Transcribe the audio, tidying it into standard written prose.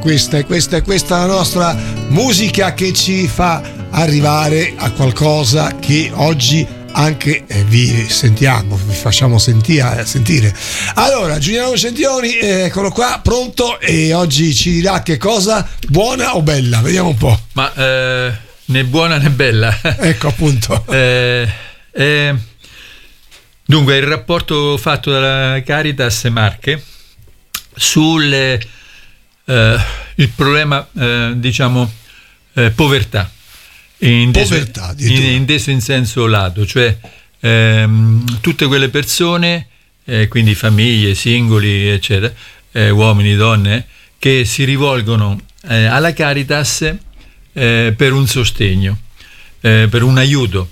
questa è la nostra musica che ci fa arrivare a qualcosa che oggi anche vi sentiamo, vi facciamo sentire. Allora, Giuliano Centioni, eccolo qua, pronto, e oggi ci dirà che cosa, buona o bella? Vediamo un po'. Ma né buona né bella. Ecco, appunto. Dunque, il rapporto fatto dalla Caritas Marche sul il problema, povertà. Inteso in senso lato, cioè tutte quelle persone, quindi famiglie, singoli, eccetera, uomini, donne, che si rivolgono alla Caritas per un sostegno, per un aiuto.